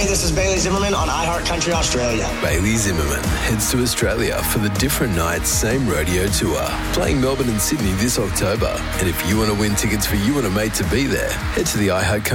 Hey, this is Bailey Zimmerman on iHeart Country Australia. Bailey Zimmerman heads to Australia for the Different Nights Same Rodeo Tour, playing Melbourne and Sydney this October. And if you want to win tickets for you and a mate to be there, head to the iHeart